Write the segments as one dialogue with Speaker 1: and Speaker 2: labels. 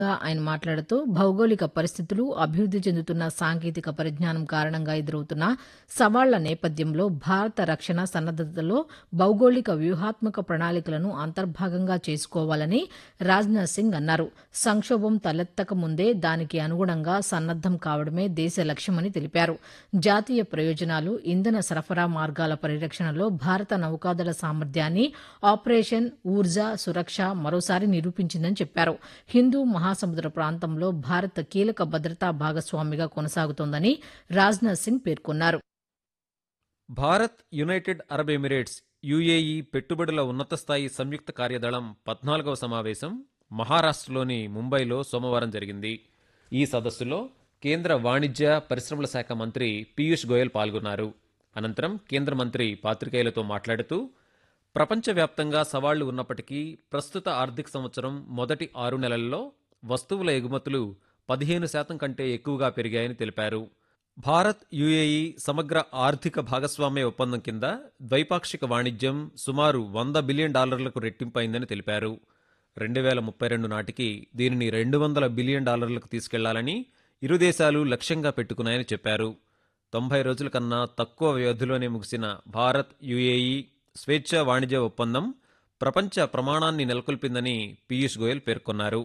Speaker 1: ఆయన మాట్లాడుతూ భౌగోళిక పరిస్థితులు, అభివృద్ది చెందుతున్న సాంకేతిక పరిజ్ఞానం కారణంగా ఎదురవుతున్న సవాళ్ల నేపథ్యంలో భారత రక్షణ సన్నద్దతలో భౌగోళిక వ్యూహాత్మక ప్రణాళికలను అంతర్భాగంగా చేసుకోవాలని రాజ్నాథ్ సింగ్ అన్నారు. సంక్షోభం తలెత్తక ముందే దానికి అనుగుణంగా సన్నద్దం కావడమే దేశ లక్ష్యమని తెలిపారు. జాతీయ ప్రయోజనాలు, ఇంధన సరఫరా మార్గాల పరిరక్షణలో భారత నౌకాదళ సామర్థ్యాన్ని ఆపరేషన్ ఊర్జా సురక్ష మరోసారి నిరూపించిందని చెప్పారు. హిందూ మహాసముద్ర ప్రాంతంలో భారత్ కీలక భద్రతా భాగస్వామిగా కొనసాగుతోందని రాజ్నాథ్ సింగ్ పేర్కొన్నారు.
Speaker 2: Bharat, United Arab Emirates, UAE పెట్టుబడుల ఉన్నతస్థాయి సంయుక్త కార్యదళం 14వ సమావేశం మహారాష్ట్రలోని ముంబైలో సోమవారం జరిగింది. ఈ సదస్సులో కేంద్ర వాణిజ్య, పరిశ్రమల శాఖ మంత్రి పీయూష్ గోయల్ పాల్గొన్నారు. అనంతరం కేంద్ర మంత్రి పాత్రికేయులతో మాట్లాడుతూ ప్రపంచవ్యాప్తంగా సవాళ్లు ఉన్నప్పటికీ ప్రస్తుత ఆర్థిక సంవత్సరం మొదటి 6 నెలల్లో వస్తువుల ఎగుమతులు 15% కంటే ఎక్కువగా పెరిగాయని తెలిపారు. భారత్, యుఏఈ సమగ్ర ఆర్థిక భాగస్వామ్య ఒప్పందం కింద ద్వైపాక్షిక వాణిజ్యం సుమారు $100 బిలియన్ రెట్టింపైందని తెలిపారు. 2032 నాటికి దీనిని $200 బిలియన్ తీసుకెళ్లాలని ఇరు దేశాలు లక్ష్యంగా పెట్టుకున్నాయని చెప్పారు. 90 రోజుల కన్నా తక్కువ వ్యవధిలోనే ముగిసిన భారత్, యుఏఈ స్వేచ్ఛా వాణిజ్య ఒప్పందం ప్రపంచ ప్రమాణాన్ని నెలకొల్పిందని పీయూష్ గోయల్ పేర్కొన్నారు.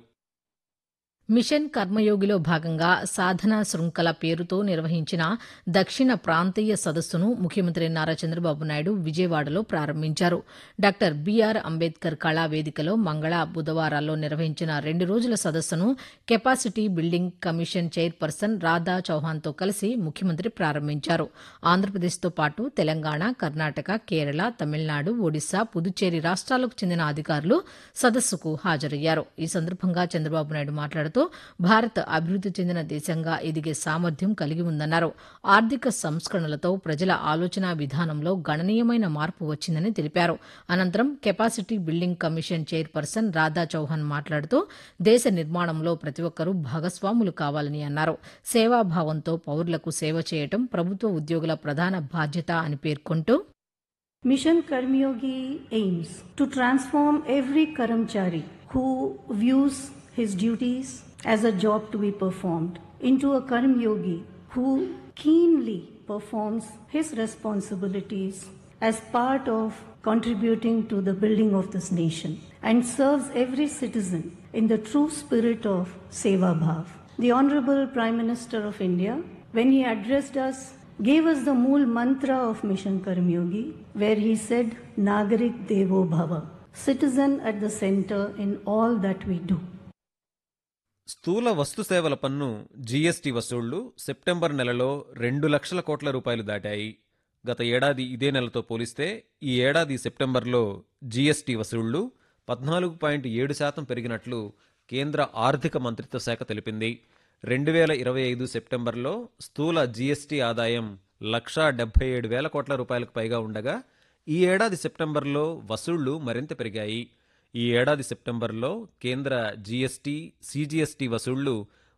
Speaker 1: మిషన్ కర్మయోగిలో భాగంగా సాధనా శృంఖల పేరుతో నిర్వహించిన దక్షిణ ప్రాంతీయ సదస్సును ముఖ్యమంత్రి నారా చంద్రబాబు నాయుడు విజయవాడలో ప్రారంభించారు. డాక్టర్ బీఆర్ అంబేద్కర్ కళా వేదికలో మంగళ, బుధవారాల్లో నిర్వహించిన 2 రోజుల సదస్సును capacity building commission chairperson Radha చౌహాన్తో కలిసి ముఖ్యమంత్రి ప్రారంభించారు. ఆంధ్రప్రదేశ్తో పాటు తెలంగాణ, కర్ణాటక, కేరళ, తమిళనాడు, ఒడిశా, పుదుచ్చేరి రాష్ట్రాలకు చెందిన అధికారులు సదస్సుకు హాజరయ్యారు. ఈ సందర్భంగా చంద్రబాబు నాయుడు మాట్లాడుతూ భారత్ అభివృద్ది చెందిన దేశంగా ఎదిగే సామర్థ్యం కలిగి ఉందన్నారు. ఆర్థిక సంస్కరణలతో ప్రజల ఆలోచనా విధానంలో గణనీయమైన మార్పు వచ్చిందని తెలిపారు. అనంతరం capacity building commission chairperson Radha Chauhan మాట్లాడుతూ దేశ నిర్మాణంలో ప్రతి ఒక్కరూ భాగస్వాములు కావాలని అన్నారు. సేవాభావంతో పౌరులకు సేవ చేయటం ప్రభుత్వ ఉద్యోగుల ప్రధాన బాధ్యత అని పేర్కొంటూ
Speaker 3: Mission Karmyogi aims to transform every Karamchari who views his duties as a job to be performed into a Karmyogi who keenly performs his responsibilities as part of contributing to the building of this nation and serves every citizen in the true spirit of Seva Bhav. The Honorable Prime Minister of India, when he addressed us, gave us the mool mantra of Mission Karmyogi, where he said, Nagarik Devo Bhava, citizen at the center in all that we do.
Speaker 2: స్థూల వస్తు సేవల పన్ను GST వసూళ్లు September నెలలో 2 లక్షల కోట్ల రూపాయలు దాటాయి. గత ఏడాది ఇదే నెలతో పోలిస్తే ఈ ఏడాది సెప్టెంబర్లో జీఎస్టీ వసూళ్లు 14.7% పెరిగినట్లు కేంద్ర ఆర్థిక మంత్రిత్వ శాఖ తెలిపింది. 2025 సెప్టెంబర్లో స్థూల జీఎస్టీ ఆదాయం 1,77,000 కోట్ల రూపాయలకు పైగా ఉండగా ఈ ఏడాది సెప్టెంబర్లో వసూళ్లు మరింత పెరిగాయి. ఈ ఏడాది సెప్టెంబర్లో కేంద్ర జీఎస్టీ, సీజీఎస్టీ వసూళ్లు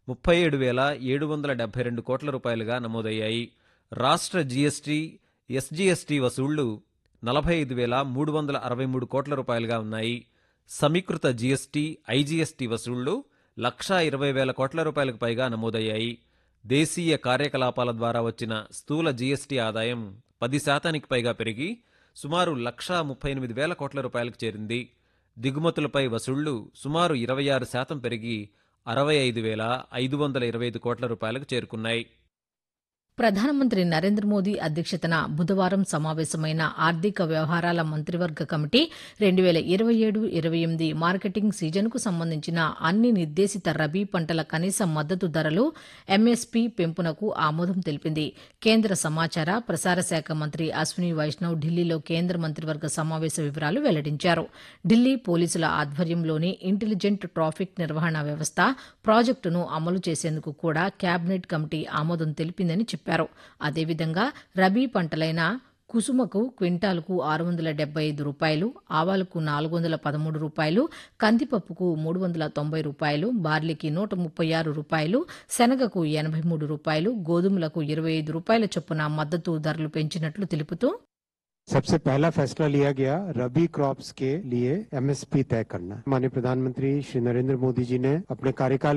Speaker 2: 37,772 కోట్ల రూపాయలుగా నమోదయ్యాయి. రాష్ట్ర జీఎస్టీ, ఎస్జీఎస్టీ వసూళ్లు 45,363 కోట్ల రూపాయలుగా ఉన్నాయి. సమీకృత జీఎస్టీ, ఐజీఎస్టీ వసూళ్లు 1,20,000 కోట్ల రూపాయలకు పైగా నమోదయ్యాయి. దేశీయ కార్యకలాపాల ద్వారా వచ్చిన స్థూల జీఎస్టీ ఆదాయం 10% పైగా పెరిగి సుమారు 1,38,000 కోట్ల రూపాయలకు చేరింది. దిగుమతులపై వసూళ్లు సుమారు 26% పెరిగి 65,525 కోట్ల రూపాయలకు చేరుకున్నాయి.
Speaker 1: ప్రధానమంత్రి నరేంద్ర మోదీ అధ్యక్షతన బుధవారం సమావేశమైన ఆర్థిక వ్యవహారాల మంత్రివర్గ కమిటీ 2027-28 మార్కెటింగ్ సీజన్కు సంబంధించిన అన్ని నిర్దేశిత రబీ పంటల కనీస మద్దతు ధరలు ఎంఎస్పీ పెంపునకు ఆమోదం తెలిపింది. కేంద్ర సమాచార, ప్రసార శాఖ మంత్రి అశ్విని వైష్ణవ్ ఢిల్లీలో కేంద్ర మంత్రివర్గ సమావేశ వివరాలు వెల్లడించారు. ఢిల్లీ పోలీసుల ఆధ్వర్యంలోని ఇంటెలిజెంట్ ట్రాఫిక్ నిర్వహణ వ్యవస్థ ప్రాజెక్టును అమలు చేసేందుకు కూడా కేబినెట్ కమిటీ ఆమోదం తెలిపిందని చెప్పారు. అదేవిధంగా రబీ పంటలైన కుసుమకు క్వింటాలుకు రూ. 675, ఆవాలకు రూ. 413, కందిపప్పుకు రూ. 390, బార్లీకి రూ. 136, శనగకు రూ. 83, గోధుమలకు రూ. 25 చొప్పున మద్దతు ధరలు పెంచినట్లు తెలుపుతూ
Speaker 4: सबसे पहला फैसला लिया गया रबी क्रॉप्स के लिए एमएसपी तय करना। माननीय प्रधानमंत्री श्री नरेंद्र मोदी जी ने अपने कार्यकाल